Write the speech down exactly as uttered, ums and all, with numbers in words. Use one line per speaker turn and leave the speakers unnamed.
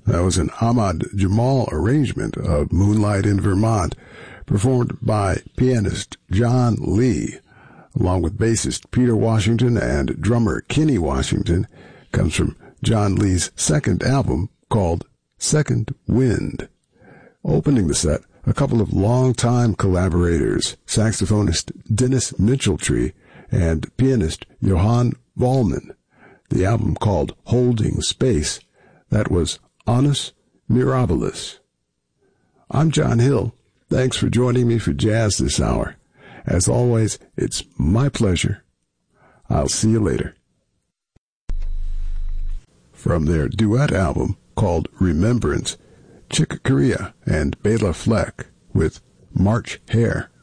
That was an Ahmad Jamal arrangement of Moonlight in Vermont, performed by pianist John Lee, along with bassist Peter Washington and drummer Kenny Washington. Comes from John Lee's second album called Second Wind. Opening the set, a couple of longtime collaborators, saxophonist Dennis Mitcheltree and pianist Johann Vollmann. The album called Holding Space. That was Annus Mirabilis. I'm John Hill. Thanks for joining me for Jazz this hour. As always, it's my pleasure. I'll see you later. From their duet album called Remembrance, Chick Corea and Bela Fleck with March Hare.